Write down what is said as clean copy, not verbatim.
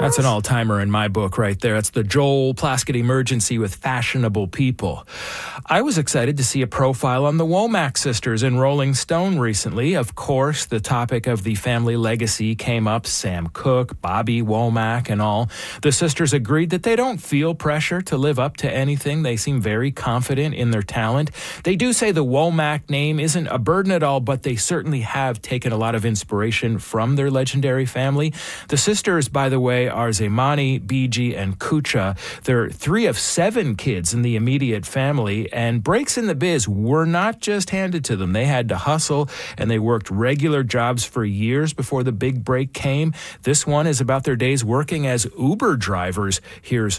That's an all-timer in my book right there. It's the Joel Plaskett emergency with fashionable people. I was excited to see a profile on the Womack sisters in Rolling Stone recently. Of course, the topic of the family legacy came up. Sam Cooke, Bobby Womack, and all. The sisters agreed that they don't feel pressure to live up to anything. They seem very confident in their talent. They do say the Womack name isn't a burden at all, but they certainly have taken a lot of inspiration from their legendary family. The sisters, by the way, are Zemani, Biji, and Kucha. They're 3 of 7 kids in the immediate family, and breaks in the biz were not just handed to them. They had to hustle, and they worked regular jobs for years before the big break came. This one is about their days working as Uber drivers. Here's